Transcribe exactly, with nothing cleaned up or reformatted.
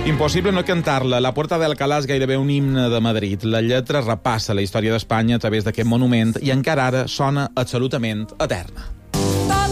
Impossible no cantar-la. La Puerta de Alcalá és gairebé un himne de Madrid. La lletra repassa la història d'Espanya a través d'aquest monument i encara ara sona absolutament eterna.